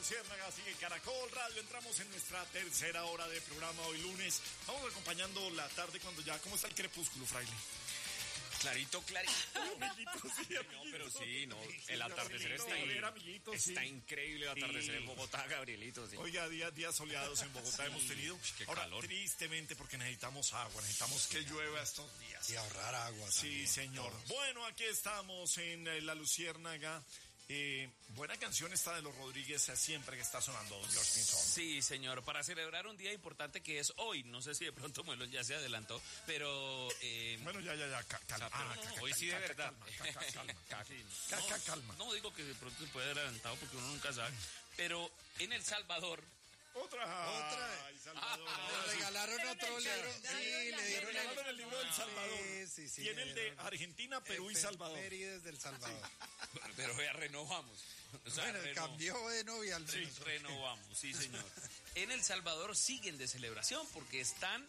Luciérnaga, sigue Caracol Radio. Entramos en nuestra tercera hora de programa hoy lunes. Vamos acompañando la tarde cuando ya... ¿Cómo está el crepúsculo, fraile? Clarito, clarito. Amiguito, sí, amiguito. No, pero sí, no. El atardecer está increíble el atardecer en Bogotá, Gabrielito. Sí. Oiga, días soleados en Bogotá hemos tenido. Qué ahora, calor. Tristemente, porque necesitamos agua, necesitamos que llueva estos días. Y ahorrar agua. Sí, también, señor. todos. Bueno, aquí estamos en La Luciérnaga. Buena canción esta de Los Rodríguez, siempre que está sonando, don George Pinzón. Sí, señor, para celebrar un día importante que es hoy. No sé si de pronto Muelón ya se adelantó, pero... Bueno, ya, calma. Hoy sí de verdad. Calma. No digo que de pronto se puede haber adelantado porque uno nunca sabe, pero en El Salvador... Otra. Ay, Salvador. Le regalaron otro libro. Sí, le dieron el libro del Salvador. Sí. Tiene el de Argentina, Perú y Salvador. Efemérides del Salvador. Pero ya renovamos. O sea, Bueno, cambió de novia al menos. Sí, renovamos, sí, señor. En El Salvador siguen de celebración porque están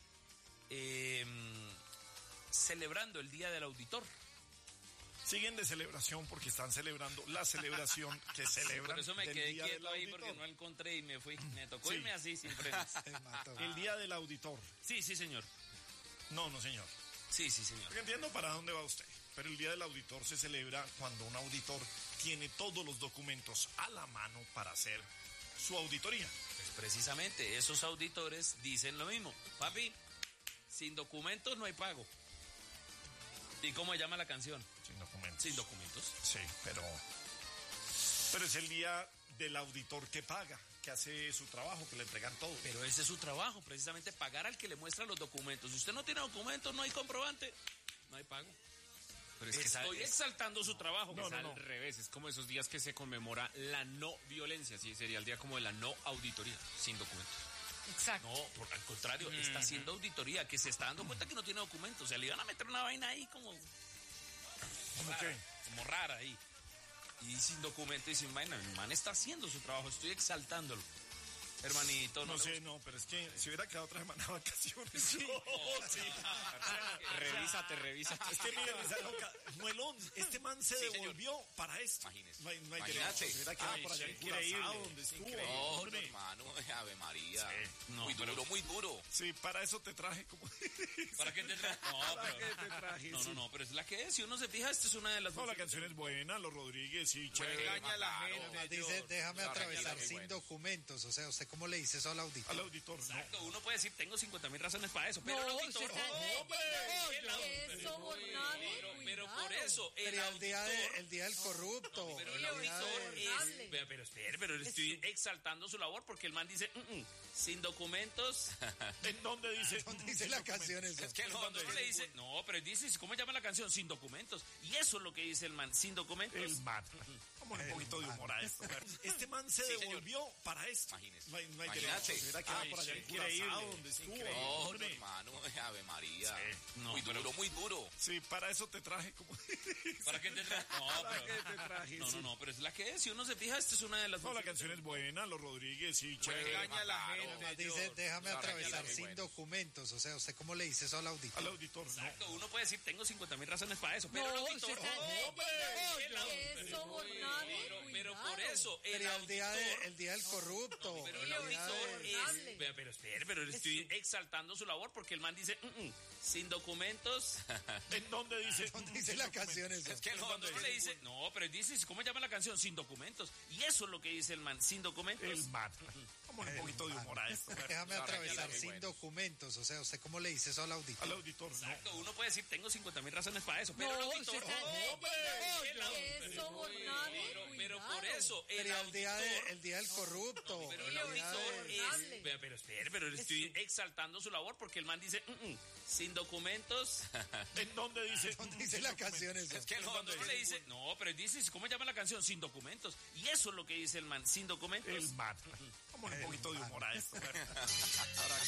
celebrando el Día del Auditor. Siguen de celebración porque están celebrando la celebración que celebran. Por eso me del quedé Día quieto del ahí Auditor. porque no encontré y me fui. Me tocó Sí. irme así sin frenos. Se mató. El Día del Auditor. Sí, señor. No, señor. Sí, señor. Porque entiendo para dónde va usted. Pero el Día del Auditor se celebra cuando un auditor tiene todos los documentos a la mano para hacer su auditoría. Pues precisamente esos auditores dicen lo mismo. Papi, sin documentos no hay pago. ¿Y cómo se llama la canción? Sin documentos. Sin documentos. Sí, pero es el día del auditor que paga, que hace su trabajo, que le entregan todo. Pero ese es su trabajo, precisamente pagar al que le muestra los documentos. Si usted no tiene documentos, no hay comprobante, no hay pago. Pero es que Estoy exaltando su trabajo. No, que al revés, es como esos días que se conmemora la no violencia, sí, sería el día como de la no auditoría, sin documentos. Exacto. No, al contrario, está haciendo auditoría, que se está dando cuenta que no tiene documentos. O sea, le iban a meter una vaina ahí como ¿Cómo rara, qué? como rara ahí. Y sin documento y sin vaina. El man está haciendo su trabajo, estoy exaltándolo. Hermanito, No sé, le- no, pero es que si hubiera quedado otra semana de vacaciones. Sí. Revísate. Es que mire, Muelón, este man se señor. devolvió para esto. Imagínese. No hay Imagínate. derecho. Se hubiera quedado por allá en Curazao, donde estuvo. Increíble. Hombre. hermano, Ave María. Sí. No, muy pero- duro, muy duro. Sí, para eso te traje como... ¿Para qué te traje? No, ¿Para pero, qué te traje? Sí. no, pero es la que es. Si uno se fija, esta es una de las... No, la canción es buena, Los Rodríguez, sí, chévere. Engaña a la Claro. gente. Además dice, George. déjame Claro, atravesar muy sin buenos. documentos. O sea, ¿usted cómo le dice eso al auditor? Al auditor, no. Exacto, uno puede decir, tengo 50,000 razones para eso, pero el No, auditor... usted está que somos nadie. Pero cuidado. por eso, el Pero auditor... el día del corrupto. Pero el el día auditor de- Hable. es... Pero espere, pero estoy exaltando su labor porque el man dice, sin documentos... ¿En dónde dice? ¿Dónde dice la canción eso? Es que cuando uno le dice, no, pero dice, ¿cómo llama la canción? Sin documentos. Y eso es lo que dice el man, sin documentos. El man. Vamos un poquito de humor a esto. Este man se devolvió para esto. Imagínese. No hay Imagínate. derecho. Se hubiera quedado por allá en Curazao, donde estuvo. Oh, Hombre. hermano, Ave María. No, muy pero- duro, muy duro. Sí, para eso te traje como... ¿Para qué te traje? No, ¿Para pero... qué te traje? No, Sí. pero es la que es. Si uno se fija, esta es una de las... No, la canción es buena, Los Rodríguez, sí, chévere. Engaña a la Claro. gente. Además dice, George. déjame Claro, atravesar muy sin buenos. documentos. O sea, ¿usted cómo le dice eso al auditor? Al auditor, no. Exacto, uno puede decir, tengo 50,000 razones para eso, pero el No, auditor... usted está que somos nadie. Pero cuidado. por eso, el Pero auditor... el día del corrupto. Pero el el día auditor de- Hable. pero espere, pero estoy exaltando su labor porque el man dice, sin documentos... ¿En dónde dice? ¿Dónde dice la canción eso? Es que cuando uno le dice, no, pero dice, ¿cómo llama la canción? Sin documentos. Y eso es lo que dice el man, sin documentos. El man. Vamos un poquito de humor a esto. Déjame Claro, atravesar muy sin buenos. documentos. O sea, ¿usted cómo le dice eso al auditor? Al auditor, no. Exacto, uno puede decir, tengo 50,000 razones para eso, pero el No, auditor... usted está que somos nadie. Pero cuidado. por eso, el Pero auditor... el día del corrupto. Pero el el día auditor de- Hable. pero espere, pero estoy exaltando su labor porque el man dice, sin documentos... ¿En dónde dice? ¿Dónde dice la canción eso? Es que Cuando uno le dice, no, pero dice, ¿cómo llama la canción? Sin documentos. Y eso es lo que dice el man, sin documentos. El man. Vamos un poquito de humor a esto.